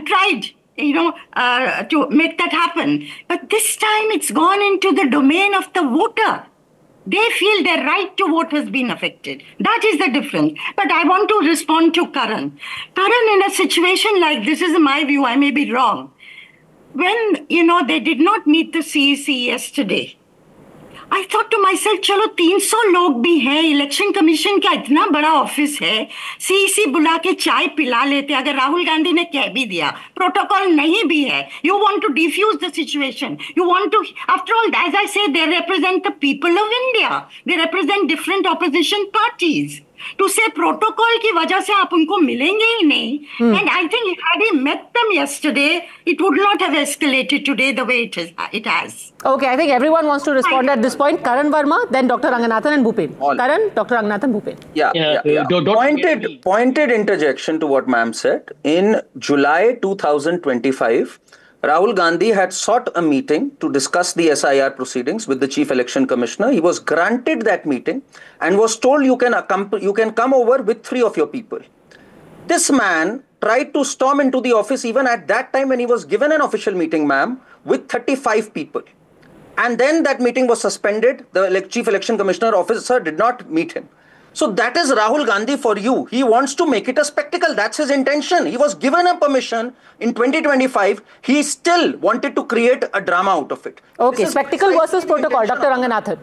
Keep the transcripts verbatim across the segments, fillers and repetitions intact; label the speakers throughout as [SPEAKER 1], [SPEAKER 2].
[SPEAKER 1] and tried, you know, uh, to make that happen. But this time it's gone into the domain of the voter. They feel their right to vote has been affected. That is the difference. But I want to respond to Karan. Karan, in a situation like this, is my view, I may be wrong. When, you know, they did not meet the C E C yesterday, I thought to myself, चलो तीन सौ लोग भी हैं, election commission का इतना बड़ा office है, सीईसी बुला के चाय पिला लेते, अगर राहुल गांधी ने कह भी दिया, प्रोटोकॉल नहीं भी है, you want to defuse the situation, you want to, after all, as I say, they represent the people of India, they represent different opposition parties. To say protocol की वजह से आप उनको मिलेंगे ही नहीं, hmm. and I think had he met them yesterday, it would not have escalated today the way it is. It has.
[SPEAKER 2] Okay, I think everyone wants to respond at this point. Karan Verma, then Doctor Ranganathan and Bhupen. All. Karan, Doctor Ranganathan, Bhupen.
[SPEAKER 3] Yeah, yeah, yeah. yeah. Don't, don't pointed, pointed interjection to what ma'am said. In July two thousand twenty-five, Rahul Gandhi had sought a meeting to discuss the S I R proceedings with the Chief Election Commissioner. He was granted that meeting and was told you can, you can come over with three of your people. This man tried to storm into the office even at that time when he was given an official meeting, ma'am, with thirty-five people. And then that meeting was suspended. The Chief Election Commissioner officer did not meet him. So that is Rahul Gandhi for you. He wants to make it a spectacle. That's his intention. He was given a permission in twenty twenty-five. He still wanted to create a drama out of it.
[SPEAKER 2] Okay, spectacle versus protocol. Doctor Ranganathan.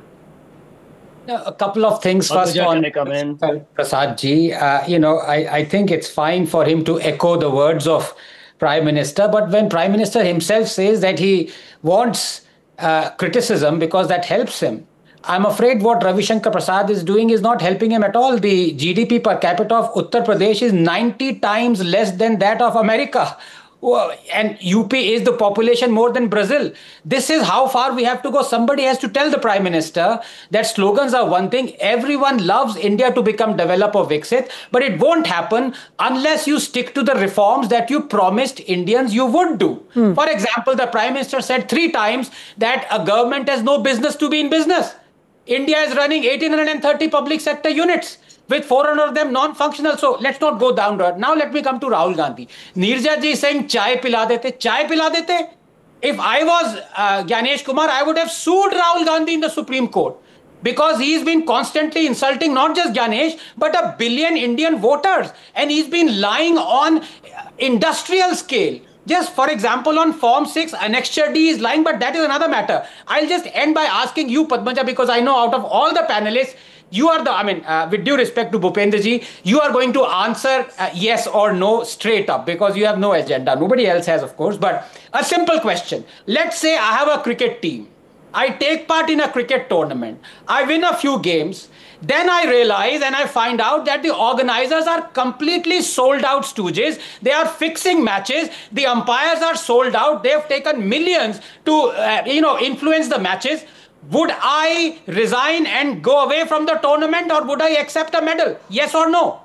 [SPEAKER 4] A couple of things. First on Prasad ji, uh, you know, I, I think it's fine for him to echo the words of Prime Minister. But when Prime Minister himself says that he wants uh, criticism because that helps him, I'm afraid what Ravi Shankar Prasad is doing is not helping him at all. The G D P per capita of Uttar Pradesh is ninety times less than that of America. And U P is the population more than Brazil. This is how far we have to go. Somebody has to tell the Prime Minister that slogans are one thing. Everyone loves India to become develop or Viksit, but it won't happen unless you stick to the reforms that you promised Indians you would do. Hmm. For example, the Prime Minister said three times that a government has no business to be in business. India is running one thousand eight hundred thirty public sector units, with four hundred of them non-functional. So let's not go down road. Now let me come to Rahul Gandhi. Neerja ji is saying, chai pila dete, chai pila dete. If I was uh, Gyanesh Kumar, I would have sued Rahul Gandhi in the Supreme Court. Because he's been constantly insulting not just Gyanesh, but a billion Indian voters. And he's been lying on industrial scale. Just for example, on Form six, Annexure D is lying, but that is another matter. I'll just end by asking you, Padmaja, because I know out of all the panelists, you are the, I mean, uh, with due respect to Bhupendra ji, you are going to answer uh, yes or no straight up because you have no agenda. Nobody else has, of course, but a simple question. Let's say I have a cricket team. I take part in a cricket tournament. I win a few games. Then I realize and I find out that the organizers are completely sold out stooges. They are fixing matches. The umpires are sold out. They have taken millions to, uh, you know, influence the matches. Would I resign and go away from the tournament, or would I accept a medal? Yes or no?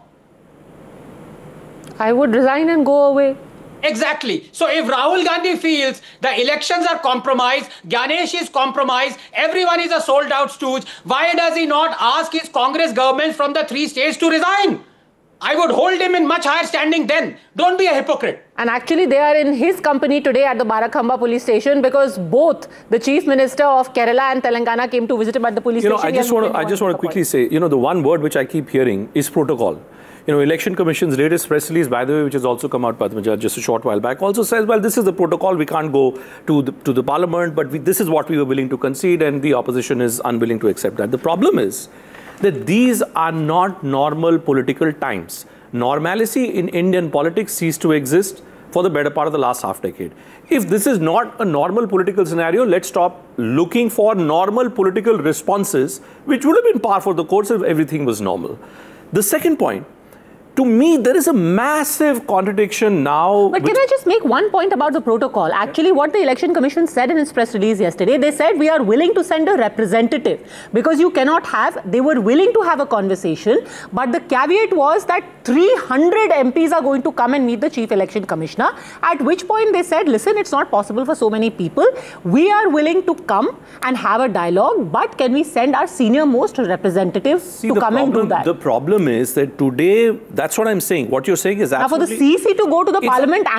[SPEAKER 2] I would resign and go away.
[SPEAKER 4] Exactly. So if Rahul Gandhi feels the elections are compromised, Gyanesh is compromised, everyone is a sold out stooge, why does he not ask his Congress governments from the three states to resign? I would hold him in much higher standing then. Don't be a hypocrite.
[SPEAKER 2] And actually they are in his company today at the Barakhamba police station because both the Chief Minister of Kerala and Telangana came to visit him at the police
[SPEAKER 5] you know,
[SPEAKER 2] station.
[SPEAKER 5] I just want to, I just want to quickly say, you know, the one word which I keep hearing is protocol. You know, Election Commission's latest press release, by the way, which has also come out, Padmaja, just a short while back, also says, well, this is the protocol. We can't go to the, to the parliament, but we, this is what we were willing to concede, and the opposition is unwilling to accept that. The problem is that these are not normal political times. Normalcy in Indian politics ceased to exist for the better part of the last half decade. If this is not a normal political scenario, let's stop looking for normal political responses, which would have been par for the course if everything was normal. The second point, to me, there is a massive contradiction now.
[SPEAKER 2] But can I just make one point about the protocol? Actually, what the Election Commission said in its press release yesterday, they said we are willing to send a representative because you cannot have, they were willing to have a conversation, but the caveat was that three hundred M Ps are going to come and meet the Chief Election Commissioner, at which point they said, listen, it's not possible for so many people. We are willing to come and have a dialogue, but can we send our senior most representative
[SPEAKER 5] See,
[SPEAKER 2] to come
[SPEAKER 5] problem,
[SPEAKER 2] and do that?
[SPEAKER 5] The problem is that today, that's what I'm saying. What you're saying is absolutely...
[SPEAKER 2] Now for the C E C to go to the
[SPEAKER 5] it's,
[SPEAKER 2] parliament